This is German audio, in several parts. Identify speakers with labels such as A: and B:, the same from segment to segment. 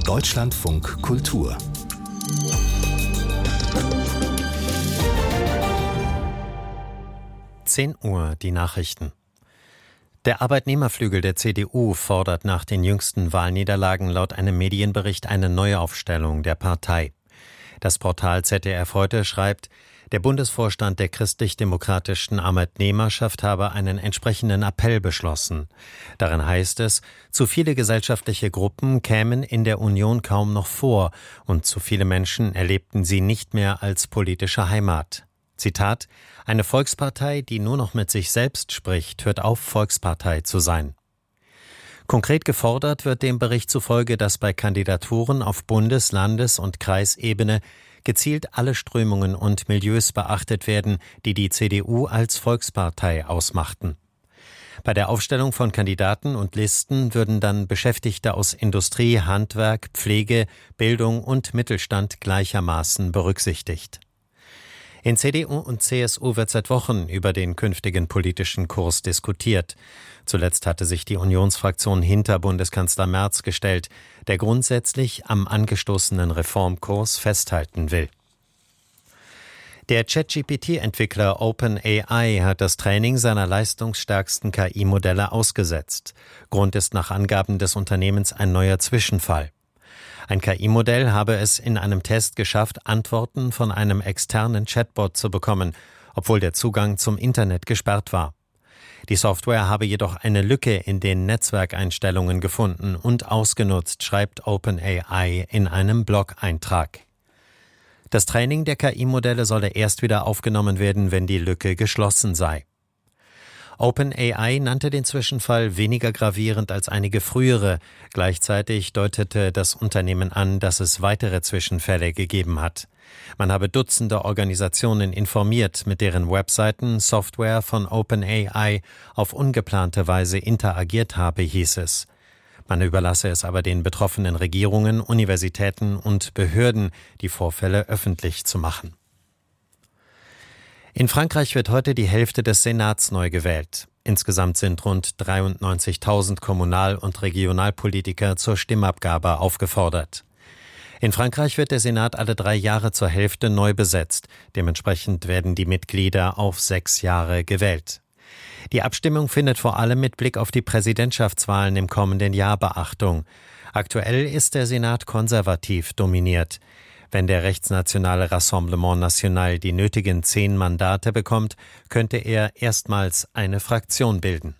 A: Deutschlandfunk Kultur.
B: Uhr, die Nachrichten. Der Arbeitnehmerflügel der CDU fordert nach den jüngsten Wahlniederlagen laut einem Medienbericht eine Neuaufstellung der Partei. Das Portal ZDF heute schreibt, der Bundesvorstand der christlich-demokratischen Arbeitnehmerschaft habe einen entsprechenden Appell beschlossen. Darin heißt es, zu viele gesellschaftliche Gruppen kämen in der Union kaum noch vor und zu viele Menschen erlebten sie nicht mehr als politische Heimat. Zitat: Eine Volkspartei, die nur noch mit sich selbst spricht, hört auf, Volkspartei zu sein. Konkret gefordert wird dem Bericht zufolge, dass bei Kandidaturen auf Bundes-, Landes- und Kreisebene gezielt alle Strömungen und Milieus beachtet werden, die die CDU als Volkspartei ausmachten. Bei der Aufstellung von Kandidaten und Listen würden dann Beschäftigte aus Industrie, Handwerk, Pflege, Bildung und Mittelstand gleichermaßen berücksichtigt. In CDU und CSU wird seit Wochen über den künftigen politischen Kurs diskutiert. Zuletzt hatte sich die Unionsfraktion hinter Bundeskanzler Merz gestellt, der grundsätzlich am angestoßenen Reformkurs festhalten will. Der ChatGPT-Entwickler OpenAI hat das Training seiner leistungsstärksten KI-Modelle ausgesetzt. Grund ist nach Angaben des Unternehmens ein neuer Zwischenfall. Ein KI-Modell habe es in einem Test geschafft, Antworten von einem externen Chatbot zu bekommen, obwohl der Zugang zum Internet gesperrt war. Die Software habe jedoch eine Lücke in den Netzwerkeinstellungen gefunden und ausgenutzt, schreibt OpenAI in einem Blog-Eintrag. Das Training der KI-Modelle solle erst wieder aufgenommen werden, wenn die Lücke geschlossen sei. OpenAI nannte den Zwischenfall weniger gravierend als einige frühere. Gleichzeitig deutete das Unternehmen an, dass es weitere Zwischenfälle gegeben hat. Man habe Dutzende Organisationen informiert, mit deren Webseiten Software von OpenAI auf ungeplante Weise interagiert habe, hieß es. Man überlasse es aber den betroffenen Regierungen, Universitäten und Behörden, die Vorfälle öffentlich zu machen. In Frankreich wird heute die Hälfte des Senats neu gewählt. Insgesamt sind rund 93.000 Kommunal- und Regionalpolitiker zur Stimmabgabe aufgefordert. In Frankreich wird der Senat alle 3 Jahre zur Hälfte neu besetzt. Dementsprechend werden die Mitglieder auf 6 Jahre gewählt. Die Abstimmung findet vor allem mit Blick auf die Präsidentschaftswahlen im kommenden Jahr Beachtung. Aktuell ist der Senat konservativ dominiert. Wenn der rechtsnationale Rassemblement National die nötigen 10 Mandate bekommt, könnte er erstmals eine Fraktion bilden.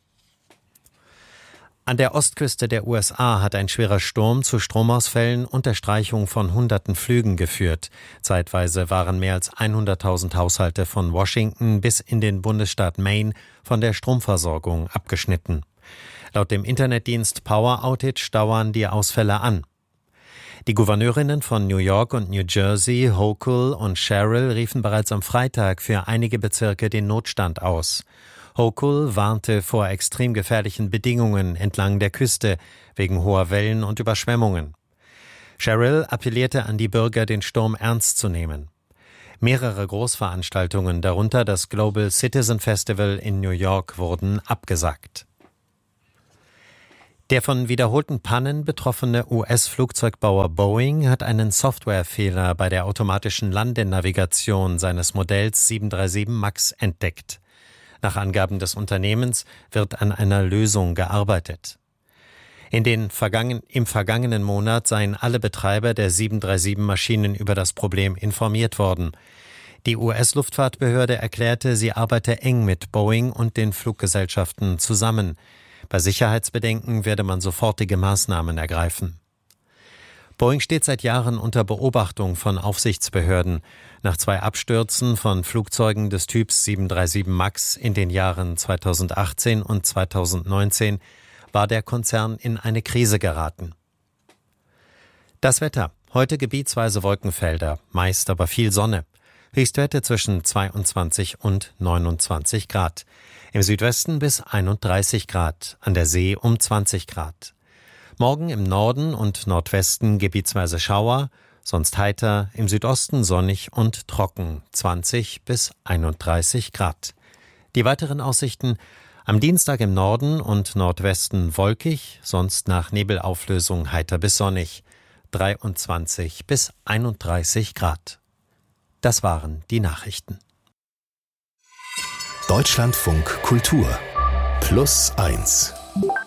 B: An der Ostküste der USA hat ein schwerer Sturm zu Stromausfällen und der Streichung von hunderten Flügen geführt. Zeitweise waren mehr als 100.000 Haushalte von Washington bis in den Bundesstaat Maine von der Stromversorgung abgeschnitten. Laut dem Internetdienst Power Outage dauern die Ausfälle an. Die Gouverneurinnen von New York und New Jersey, Hochul und Sherrill, riefen bereits am Freitag für einige Bezirke den Notstand aus. Hochul warnte vor extrem gefährlichen Bedingungen entlang der Küste wegen hoher Wellen und Überschwemmungen. Sherrill appellierte an die Bürger, den Sturm ernst zu nehmen. Mehrere Großveranstaltungen, darunter das Global Citizen Festival in New York, wurden abgesagt. Der von wiederholten Pannen betroffene US-Flugzeugbauer Boeing hat einen Softwarefehler bei der automatischen Landenavigation seines Modells 737 MAX entdeckt. Nach Angaben des Unternehmens wird an einer Lösung gearbeitet. Im vergangenen Monat seien alle Betreiber der 737-Maschinen über das Problem informiert worden. Die US-Luftfahrtbehörde erklärte, sie arbeite eng mit Boeing und den Fluggesellschaften zusammen. Bei Sicherheitsbedenken werde man sofortige Maßnahmen ergreifen. Boeing steht seit Jahren unter Beobachtung von Aufsichtsbehörden. Nach 2 Abstürzen von Flugzeugen des Typs 737 MAX in den Jahren 2018 und 2019 war der Konzern in eine Krise geraten. Das Wetter. Heute gebietsweise Wolkenfelder, meist aber viel Sonne. Höchstwerte zwischen 22 und 29 Grad. Im Südwesten bis 31 Grad, an der See um 20 Grad. Morgen im Norden und Nordwesten gebietsweise Schauer, sonst heiter, im Südosten sonnig und trocken, 20 bis 31 Grad. Die weiteren Aussichten: am Dienstag im Norden und Nordwesten wolkig, sonst nach Nebelauflösung heiter bis sonnig. 23 bis 31 Grad. Das waren die Nachrichten.
A: Deutschlandfunk Kultur +1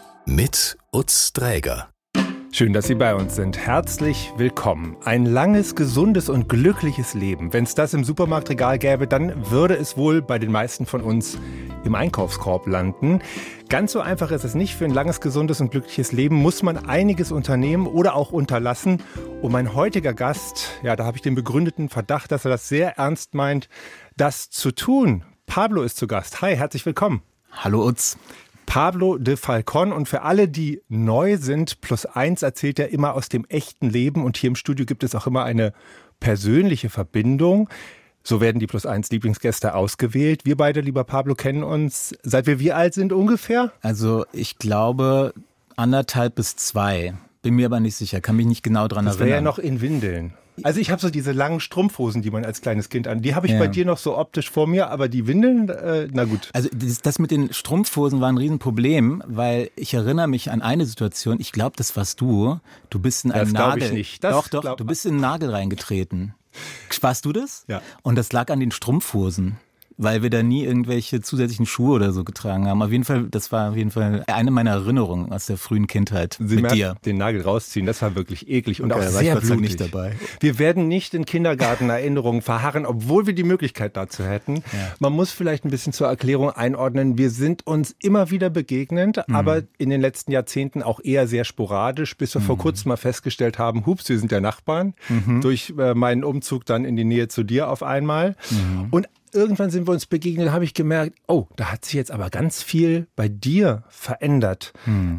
A: mit Utz Dräger.
C: Schön, dass Sie bei uns sind. Herzlich willkommen. Ein langes, gesundes und glückliches Leben. Wenn es das im Supermarktregal gäbe, dann würde es wohl bei den meisten von uns im Einkaufskorb landen. Ganz so einfach ist es nicht. Für ein langes, gesundes und glückliches Leben muss man einiges unternehmen oder auch unterlassen. Und mein heutiger Gast, ja, da habe ich den begründeten Verdacht, dass er das sehr ernst meint, das zu tun. Pablo ist zu Gast. Hi, herzlich willkommen.
D: Hallo Utz.
C: Pablo de Falcon, und für alle, die neu sind, +1 erzählt er immer aus dem echten Leben, und hier im Studio gibt es auch immer eine persönliche Verbindung. So werden die +1 Lieblingsgäste ausgewählt. Wir beide, lieber Pablo, kennen uns, seit wir wie alt sind ungefähr?
D: Also ich glaube 1,5 bis 2. Bin mir aber nicht sicher, kann mich nicht genau dran erinnern.
C: Das wäre ja noch in Windeln. Also ich habe so diese langen Strumpfhosen, die man als kleines Kind an. Die habe ich bei dir noch so optisch vor mir, aber die Windeln, na gut.
D: Also das mit den Strumpfhosen war ein Riesenproblem, weil ich erinnere mich an eine Situation, ich glaube, das warst du. Du bist in einen Nagel.
C: Das glaube ich nicht.
D: Doch, du bist in einen Nagel reingetreten. Warst du das?
C: Ja.
D: Und das lag an den Strumpfhosen, weil wir da nie irgendwelche zusätzlichen Schuhe oder so getragen haben. Auf jeden Fall, das war auf jeden Fall eine meiner Erinnerungen aus der frühen Kindheit mit dir.
C: Den Nagel rausziehen, das war wirklich eklig und
D: okay,
C: auch sehr blutig.
D: Nicht dabei.
C: Wir werden nicht in Kindergartenerinnerungen verharren, obwohl wir die Möglichkeit dazu hätten. Ja. Man muss vielleicht ein bisschen zur Erklärung einordnen. Wir sind uns immer wieder begegnet, aber in den letzten Jahrzehnten auch eher sehr sporadisch, bis wir vor kurzem mal festgestellt haben, hups, wir sind ja Nachbarn, durch meinen Umzug dann in die Nähe zu dir auf einmal. Und irgendwann sind wir uns begegnet, habe ich gemerkt, oh, da hat sich jetzt aber ganz viel bei dir verändert.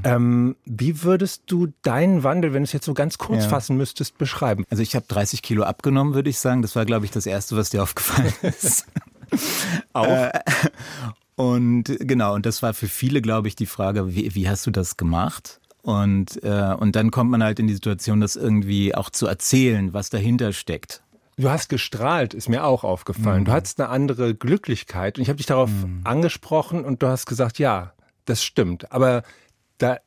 C: Wie würdest du deinen Wandel, wenn du es jetzt so ganz kurz fassen müsstest, beschreiben?
D: Also ich habe 30 Kilo abgenommen, würde ich sagen. Das war, glaube ich, das Erste, was dir aufgefallen ist.
C: Auch?
D: Und genau, und das war für viele, glaube ich, die Frage, wie hast du das gemacht? Und dann kommt man halt in die Situation, das irgendwie auch zu erzählen, was dahinter steckt.
C: Du hast gestrahlt, ist mir auch aufgefallen. Du hattest eine andere Glücklichkeit. Und ich habe dich darauf angesprochen und du hast gesagt, ja, das stimmt. Aber da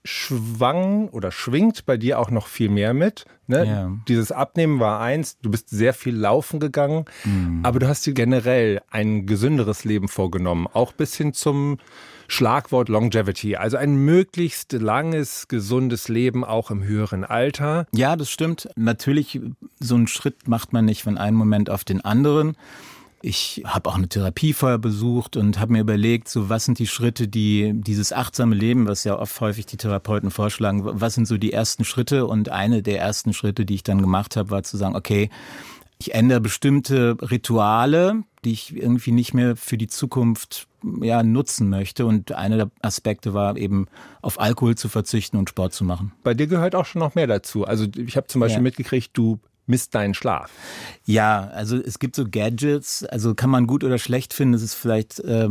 C: schwingt bei dir auch noch viel mehr mit. Ne? Ja. Dieses Abnehmen war eins, du bist sehr viel laufen gegangen, aber du hast dir generell ein gesünderes Leben vorgenommen. Auch bis hin zum Schlagwort Longevity, also ein möglichst langes, gesundes Leben, auch im höheren Alter.
D: Ja, das stimmt. Natürlich, so einen Schritt macht man nicht von einem Moment auf den anderen. Ich habe auch eine Therapie vorher besucht und habe mir überlegt, so was sind die Schritte, die dieses achtsame Leben, was ja oft häufig die Therapeuten vorschlagen, was sind so die ersten Schritte? Und eine der ersten Schritte, die ich dann gemacht habe, war zu sagen, okay, ich ändere bestimmte Rituale, die ich irgendwie nicht mehr für die Zukunft nutzen möchte. Und einer der Aspekte war eben, auf Alkohol zu verzichten und Sport zu machen.
C: Bei dir gehört auch schon noch mehr dazu. Also ich habe zum Beispiel mitgekriegt, du misst deinen Schlaf.
D: Ja, also es gibt so Gadgets, also kann man gut oder schlecht finden, das ist vielleicht, da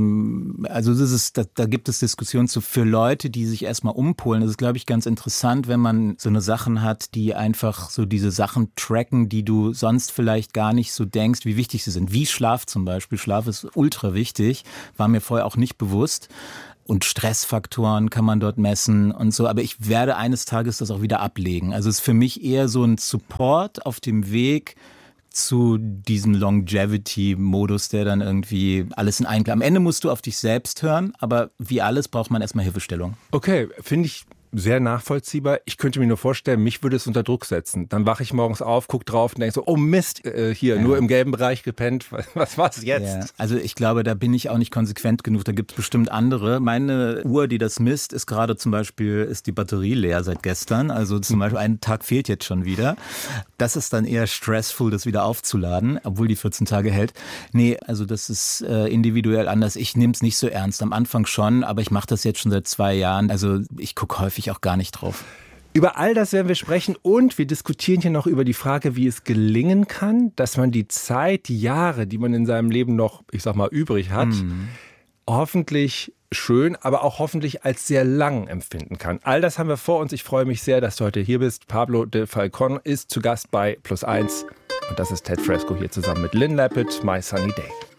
D: gibt es Diskussionen für Leute, die sich erstmal umpolen. Das ist, glaube ich, ganz interessant, wenn man so eine Sachen hat, die einfach so diese Sachen tracken, die du sonst vielleicht gar nicht so denkst, wie wichtig sie sind. Wie Schlaf zum Beispiel. Schlaf ist ultra wichtig, war mir vorher auch nicht bewusst. Und Stressfaktoren kann man dort messen und so. Aber ich werde eines Tages das auch wieder ablegen. Also es ist für mich eher so ein Support auf dem Weg zu diesem Longevity-Modus, der dann irgendwie alles in Einklang. Am Ende musst du auf dich selbst hören, aber wie alles braucht man erstmal Hilfestellung.
C: Okay, finde ich sehr nachvollziehbar. Ich könnte mir nur vorstellen, mich würde es unter Druck setzen. Dann wache ich morgens auf, gucke drauf und denke so, oh Mist, nur im gelben Bereich gepennt. Was war's jetzt?
D: Ja. Also ich glaube, da bin ich auch nicht konsequent genug. Da gibt es bestimmt andere. Meine Uhr, die das misst, ist gerade zum Beispiel, ist die Batterie leer seit gestern. Also zum Beispiel ein Tag fehlt jetzt schon wieder. Das ist dann eher stressful, das wieder aufzuladen, obwohl die 14 Tage hält. Nee, also das ist individuell anders. Ich nehme es nicht so ernst. Am Anfang schon, aber ich mache das jetzt schon seit 2 Jahren. Also ich gucke häufig auch gar nicht drauf.
C: Über all das werden wir sprechen und wir diskutieren hier noch über die Frage, wie es gelingen kann, dass man die Zeit, die Jahre, die man in seinem Leben noch, ich sag mal, übrig hat, hoffentlich schön, aber auch hoffentlich als sehr lang empfinden kann. All das haben wir vor uns. Ich freue mich sehr, dass du heute hier bist. Pablo de Falcon ist zu Gast bei +1 und das ist Ted Fresco hier zusammen mit Lynn Lapid, My Sunny Day.